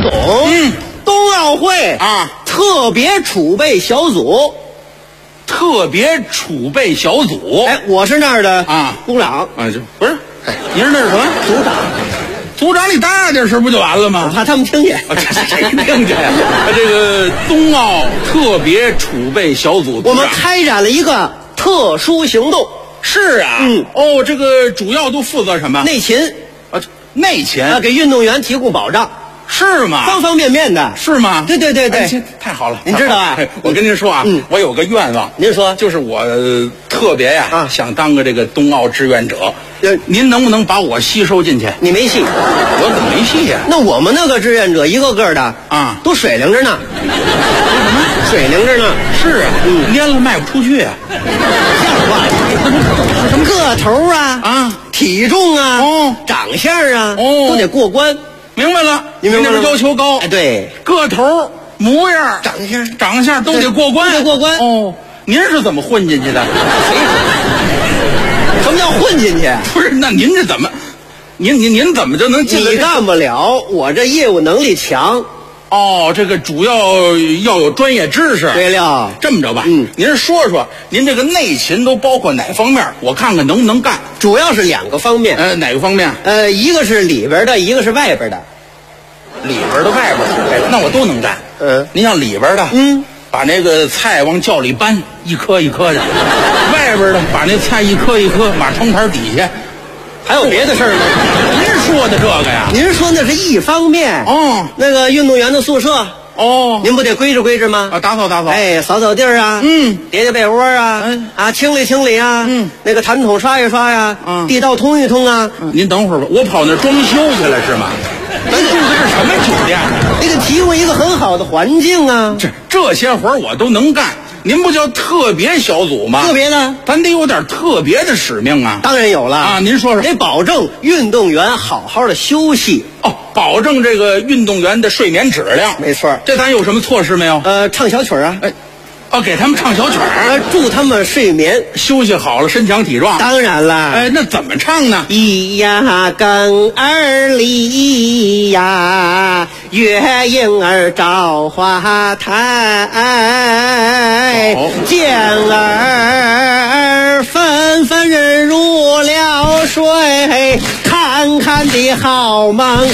总，冬奥会啊， 特别储备小组， 特别储备小组。 哎，我是那儿的啊组长啊，就不是，您是那是什么组长， 组长？你大点声不就完了吗？ 怕他们听见。 谁听见呀？这个冬奥特别储备小组， 我们开展了一个特殊行动， 是啊，哦，这个主要都负责什么？ 内勤啊，内勤啊，给运动员提供保障， 是吗？ 方方面面的， 是吗？ 对对对对， 哎太好了！ 您知道啊？ 我跟您说啊，我有个愿望， 您说， 就是我特别呀，想当个这个冬奥志愿者。您能不能把我吸收进去？ 你没戏， 我怎么没戏呀？ 那我们那个志愿者一个个的啊， 都水灵着呢。水灵着呢。 是啊，蔫了卖不出去啊。 什么个头啊，体重啊，长相啊，都得过关。 明白了， 你明白了？ 要求高。 哎，对， 个头、模样、长相都得过关， 都得过关。 哦，您是怎么混进去的？ 什么叫混进去？ 不是，那您是怎么？您怎么就能进来？ 你干不了，我这业务能力强。 哦，这个主要要有专业知识。 对了， 这么着吧，您说说，您这个内勤都包括哪方面？我看看能不能干。 主要是2个方面。 哪个方面？ 一个是里边的，一个是外边的。 里边的、外边的，那我都能干。您像里边的，把那个菜往窖里搬，一颗一颗的；外边的，把那菜一颗一颗码窗台底下。 还有别的事儿吗？ 您说的这个呀？ 您说那是一方面。 哦， 那个运动员的宿舍。 哦， 您不得规制规制吗？ 啊，打扫打扫。 哎，扫扫地儿啊，叠叠被窝啊，清理清理啊，那个痰桶刷一刷呀，地道通一通啊。 您等会儿吧，我跑那装修去了是吗？咱住的是什么酒店？ 那个提供一个很好的环境啊。 这些活儿我都能干。您不叫特别小组吗？ 特别的， 咱得有点特别的使命啊！ 当然有了啊！您说说， 得保证运动员好好的休息哦，保证这个运动员的睡眠质量。 没错， 这咱有什么措施没有？ 唱小曲啊！ 给他们唱小曲儿， 助他们睡眠休息好了，身强体壮。 当然啦， 那怎么唱呢？ 咿呀更儿里呀，月影儿照花台，见儿纷纷入了睡，看看的好梦